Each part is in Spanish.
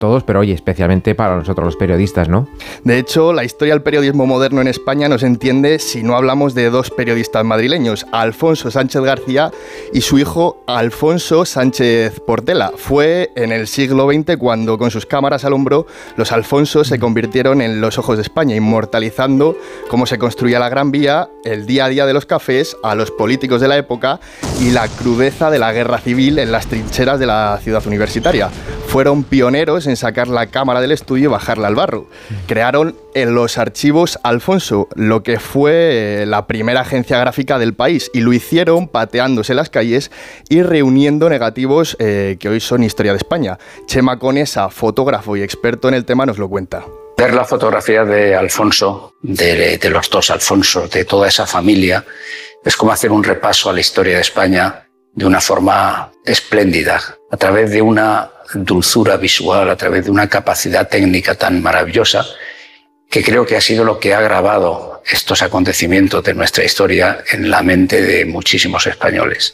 todos, pero oye, especialmente para nosotros los periodistas, ¿no? De hecho, la historia del periodismo moderno en España no se entiende si no hablamos de dos periodistas madrileños, Alfonso Sánchez García y su hijo Alfonso Sánchez Portela. Fue en el siglo XX cuando, con sus cámaras al hombro, los Alfonsos se convirtieron en los ojos de España, inmortalizando cómo se construía la Gran Vía, el día a día de los cafés, a los políticos de la época y la crudeza de la guerra civil en las trincheras de la ciudad universitaria. Fueron pioneros en sacar la cámara del estudio y bajarla al barro. Crearon en los archivos Alfonso, lo que fue la primera agencia gráfica del país, y lo hicieron pateándose las calles y reuniendo negativos que hoy son historia de España. Chema Conesa, fotógrafo y experto en el tema, nos lo cuenta. Ver la fotografía de Alfonso, de los dos Alfonsos, de toda esa familia, es como hacer un repaso a la historia de España de una forma espléndida, a través de una dulzura visual, a través de una capacidad técnica tan maravillosa, que creo que ha sido lo que ha grabado estos acontecimientos de nuestra historia en la mente de muchísimos españoles.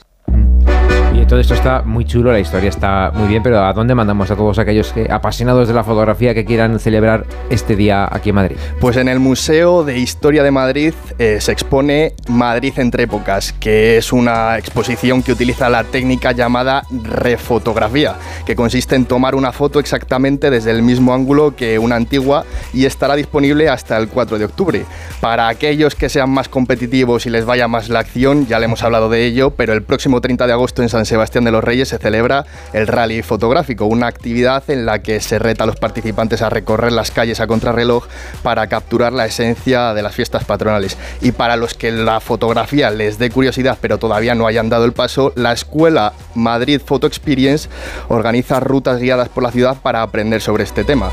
Y todo esto está muy chulo, la historia está muy bien, pero ¿a dónde mandamos a todos aquellos apasionados de la fotografía que quieran celebrar este día aquí en Madrid? Pues en el Museo de Historia de Madrid se expone Madrid entre épocas, que es una exposición que utiliza la técnica llamada refotografía, que consiste en tomar una foto exactamente desde el mismo ángulo que una antigua, y estará disponible hasta el 4 de octubre. Para aquellos que sean más competitivos y les vaya más la acción, ya le hemos hablado de ello, pero el próximo 30 de agosto en San Sebastián de los Reyes se celebra el Rally Fotográfico, una actividad en la que se reta a los participantes a recorrer las calles a contrarreloj para capturar la esencia de las fiestas patronales. Y para los que la fotografía les dé curiosidad pero todavía no hayan dado el paso, la Escuela Madrid Photo Experience organiza rutas guiadas por la ciudad para aprender sobre este tema.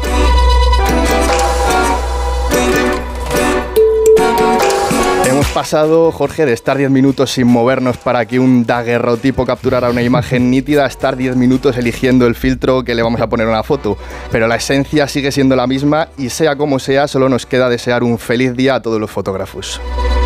Hemos pasado, Jorge, de estar 10 minutos sin movernos para que un daguerrotipo capturara una imagen nítida a estar 10 minutos eligiendo el filtro que le vamos a poner a una foto. Pero la esencia sigue siendo la misma y sea como sea, solo nos queda desear un feliz día a todos los fotógrafos.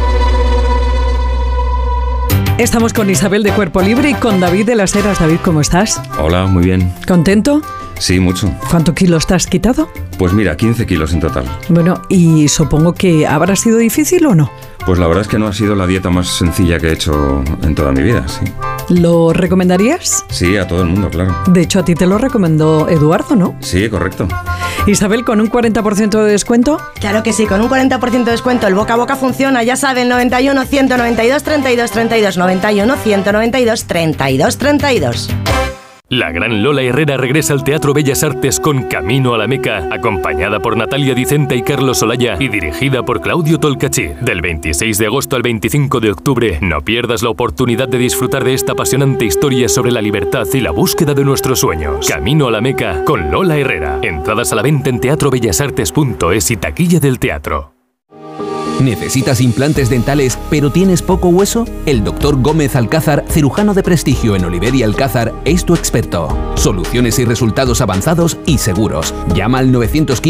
Estamos con Isabel de Cuerpo Libre y con David de las Heras. David, ¿cómo estás? Hola, muy bien. ¿Contento? Sí, mucho. ¿Cuántos kilos te has quitado? Pues mira, 15 kilos en total. Bueno, y supongo que habrá sido difícil ¿o no? Pues la verdad es que no ha sido la dieta más sencilla que he hecho en toda mi vida, sí. ¿Lo recomendarías? Sí, a todo el mundo, claro. De hecho, a ti te lo recomendó Eduardo, ¿no? Sí, correcto. Isabel, ¿con un 40% de descuento? Claro que sí, con un 40% de descuento. El boca a boca funciona, ya saben, 91 192 32 32, 91 192 32 32. La gran Lola Herrera regresa al Teatro Bellas Artes con Camino a la Meca, acompañada por Natalia Dicenta y Carlos Olaya y dirigida por Claudio Tolcachir. Del 26 de agosto al 25 de octubre, no pierdas la oportunidad de disfrutar de esta apasionante historia sobre la libertad y la búsqueda de nuestros sueños. Camino a la Meca con Lola Herrera. Entradas a la venta en teatrobellasartes.es y taquilla del teatro. ¿Necesitas implantes dentales pero tienes poco hueso? El Dr. Gómez Alcázar, cirujano de prestigio en Oliver y Alcázar, es tu experto. Soluciones y resultados avanzados y seguros. Llama al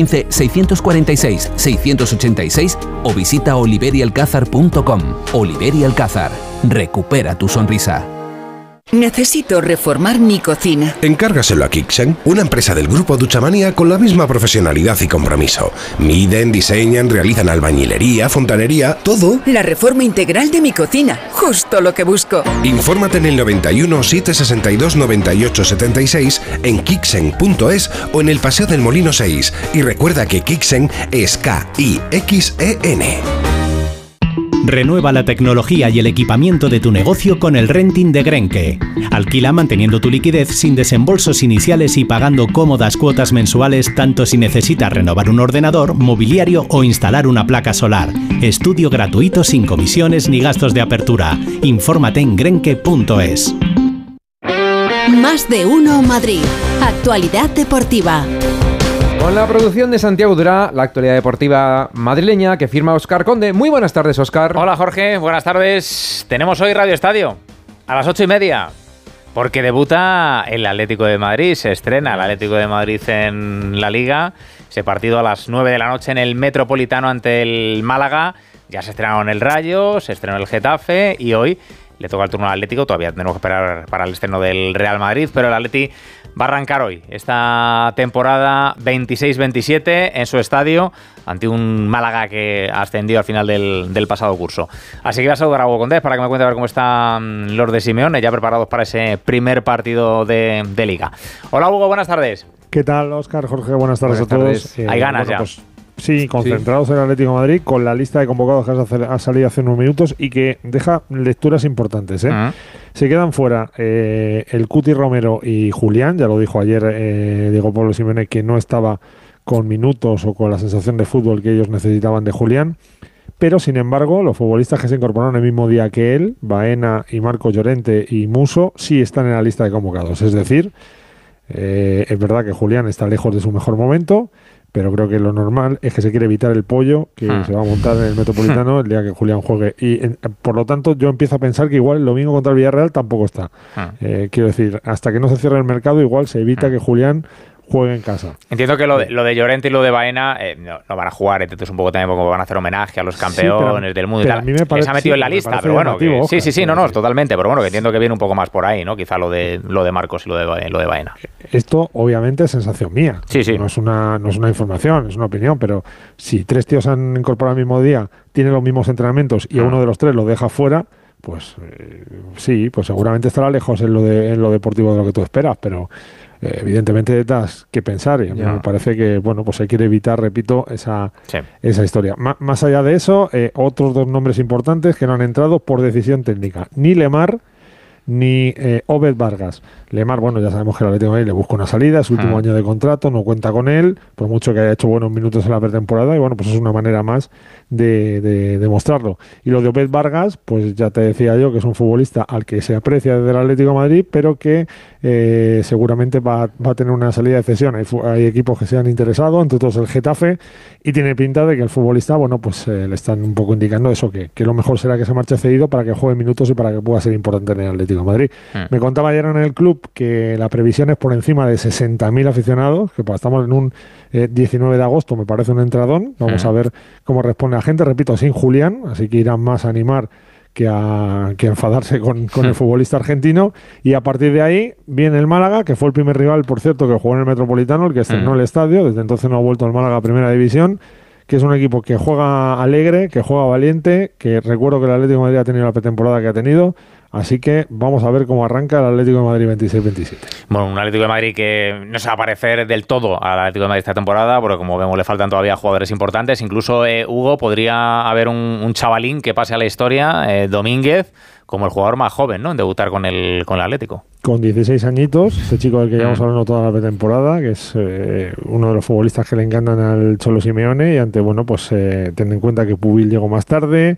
915-646-686 o visita oliverialcázar.com. Oliver y Alcázar. Recupera tu sonrisa. Necesito reformar mi cocina. Encárgaselo a Kixen, una empresa del grupo Duchamania con la misma profesionalidad y compromiso. Miden, diseñan, realizan albañilería, fontanería, todo. La reforma integral de mi cocina, justo lo que busco. Infórmate en el 91 762 98 76 en kixen.es o en el Paseo del Molino 6. Y recuerda que Kixen es KIXEN. Renueva la tecnología y el equipamiento de tu negocio con el renting de Grenke. Alquila manteniendo tu liquidez sin desembolsos iniciales y pagando cómodas cuotas mensuales tanto si necesitas renovar un ordenador, mobiliario o instalar una placa solar. Estudio gratuito sin comisiones ni gastos de apertura. Infórmate en grenke.es. Más de uno Madrid. Actualidad deportiva. Con la producción de Santiago Durá, la actualidad deportiva madrileña que firma Óscar Conde. Muy buenas tardes, Óscar. Hola, Jorge. Buenas tardes. Tenemos hoy Radio Estadio a las 8:30 porque debuta el Atlético de Madrid. Se estrena el Atlético de Madrid en la Liga. Ese partido a las 9 de la noche en el Metropolitano ante el Málaga. Ya se estrenaron el Rayo, se estrenó el Getafe y hoy le toca el turno al Atlético. Todavía tenemos que esperar para el estreno del Real Madrid, pero el Atleti va a arrancar hoy esta temporada 26-27 en su estadio ante un Málaga que ascendió al final del pasado curso. Así que voy a saludar a Hugo Condés para que me cuente a ver cómo están los de Simeone, ya preparados para ese primer partido de Liga. Hola Hugo, buenas tardes. ¿Qué tal, Óscar, Jorge? Buenas tardes a todos. Hay ganas ya. Pues, sí, concentrados en el Atlético de Madrid con la lista de convocados que ha salido hace unos minutos y que deja lecturas importantes. Se quedan fuera el Cuti Romero y Julián, ya lo dijo ayer Diego Pablo Simeone, que no estaba con minutos o con la sensación de fútbol que ellos necesitaban de Julián. Pero, sin embargo, los futbolistas que se incorporaron el mismo día que él, Baena y Marco Llorente y Muso, sí están en la lista de convocados. Es decir, es verdad que Julián está lejos de su mejor momento, pero creo que lo normal es que se quiere evitar el pollo que se va a montar en el Metropolitano el día que Julián juegue. Y por lo tanto yo empiezo a pensar que igual el domingo contra el Villarreal tampoco está. Quiero decir, hasta que no se cierre el mercado igual se evita que Julián juegue en casa. Entiendo que lo de Llorente y lo de Baena no van a jugar, entonces un poco también porque van a hacer homenaje a los campeones del mundo y tal. Que se ha metido en la lista, pero bueno, totalmente, pero bueno, que entiendo que viene un poco más por ahí, ¿no? Quizá lo de Marcos y lo de Baena. Esto obviamente es sensación mía. Sí. No es una información, es una opinión, pero si 3 tíos han incorporado al mismo día, tienen los mismos entrenamientos y a uno de los 3 lo deja fuera, pues sí, pues seguramente estará lejos en lo deportivo de lo que tú esperas, pero evidentemente das que pensar y a mí me parece que pues se quiere evitar, repito, esa historia. Más allá de eso, otros 2 nombres importantes que no han entrado por decisión técnica, ni Lemar ni Obed Vargas. Lemar, ya sabemos que el Atlético de Madrid le busca una salida, es su último año de contrato, no cuenta con él, por mucho que haya hecho buenos minutos en la pretemporada, y pues es una manera más de demostrarlo. Y lo de Obed Vargas, pues ya te decía yo que es un futbolista al que se aprecia desde el Atlético de Madrid, pero que seguramente va a tener una salida de cesión. Hay equipos que se han interesado, entre todos el Getafe, y tiene pinta de que el futbolista, le están un poco indicando eso, que lo mejor será que se marche cedido para que juegue minutos y para que pueda ser importante en el Atlético de Madrid. Me contaba ayer en el club que la previsión es por encima de 60.000 aficionados, que estamos en un 19 de agosto, me parece un entradón. Vamos a ver cómo responde la gente, repito, sin Julián, así que irán más a animar que a enfadarse con el futbolista argentino, y a partir de ahí viene el Málaga, que fue el primer rival, por cierto, que jugó en el Metropolitano, el que estrenó el estadio, desde entonces no ha vuelto el Málaga a Primera División, que es un equipo que juega alegre, que juega valiente, que recuerdo que el Atlético de Madrid ha tenido la pretemporada que ha tenido. Así que vamos a ver cómo arranca el Atlético de Madrid 26-27. Bueno, un Atlético de Madrid que no se va a parecer del todo al Atlético de Madrid esta temporada, porque como vemos le faltan todavía jugadores importantes. Incluso, Hugo, podría haber un chavalín que pase a la historia, Domínguez, como el jugador más joven, ¿no?, en debutar con el Atlético. Con 16 añitos, este chico del que llevamos hablando toda la pretemporada, que es uno de los futbolistas que le encantan al Cholo Simeone, y ante, ten en cuenta que Pubil llegó más tarde,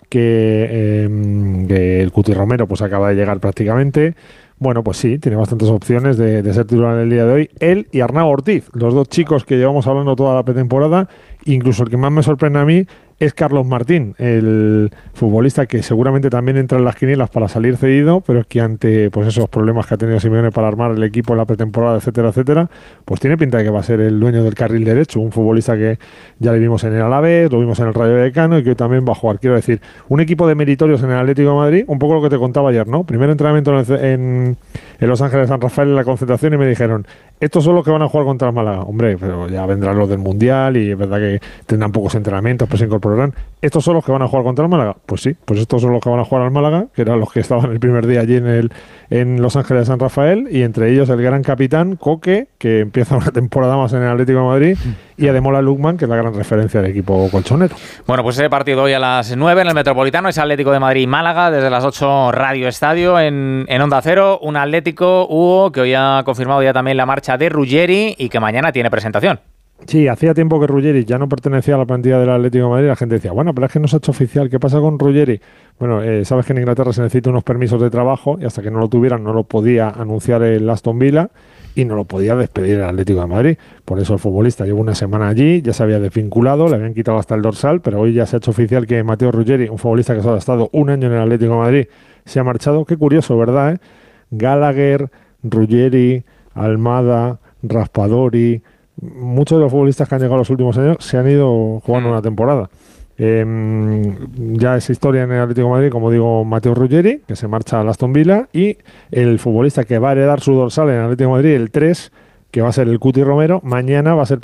que el Cuti Romero acaba de llegar prácticamente. Pues sí, tiene bastantes opciones de ser titular en el día de hoy. Él y Arnau Ortiz, los 2 chicos que llevamos hablando toda la pretemporada. Incluso el que más me sorprende a mí es Carlos Martín, el futbolista que seguramente también entra en las quinielas para salir cedido, pero es que ante esos problemas que ha tenido Simeone para armar el equipo en la pretemporada, etcétera, pues tiene pinta de que va a ser el dueño del carril derecho, un futbolista que ya le vimos en el Alavés, lo vimos en el Rayo Vallecano y que también va a jugar. Quiero decir, un equipo de meritorios en el Atlético de Madrid, un poco lo que te contaba ayer, ¿no? Primer entrenamiento en Los Ángeles de San Rafael en la concentración y me dijeron, estos son los que van a jugar contra el Málaga. Hombre, pero ya vendrán los del Mundial y es verdad que tendrán pocos entrenamientos, pues se incorporarán. ¿Estos son los que van a jugar contra el Málaga? Pues sí, pues estos son los que van a jugar al Málaga, que eran los que estaban el primer día allí en Los Ángeles de San Rafael, y entre ellos el gran capitán Coque, que empieza una temporada más en el Atlético de Madrid, y Ademola Lookman, que es la gran referencia del equipo colchonero. Bueno, pues ese partido hoy a las 9 en el Metropolitano es Atlético de Madrid-Málaga, desde las 8 Radio Estadio en Onda Cero. Un Atlético, Hugo, que hoy ha confirmado ya también la marcha de Ruggeri y que mañana tiene presentación. Sí, hacía tiempo que Ruggeri ya no pertenecía a la plantilla del Atlético de Madrid. La gente decía, pero es que no se ha hecho oficial. ¿Qué pasa con Ruggeri? Sabes que en Inglaterra se necesitan unos permisos de trabajo y hasta que no lo tuvieran no lo podía anunciar el Aston Villa y no lo podía despedir el Atlético de Madrid. Por eso el futbolista llevó una semana allí, ya se había desvinculado, le habían quitado hasta el dorsal, pero hoy ya se ha hecho oficial que Matteo Ruggeri, un futbolista que solo ha estado un año en el Atlético de Madrid, se ha marchado. Qué curioso, ¿verdad? Gallagher, Ruggeri, Almada, Raspadori, muchos de los futbolistas que han llegado los últimos años se han ido jugando una temporada. Ya es historia en el Atlético de Madrid, como digo, Matteo Ruggeri, que se marcha al Aston Villa, y el futbolista que va a heredar su dorsal en el Atlético de Madrid, el 3, que va a ser el Cuti Romero, mañana va a ser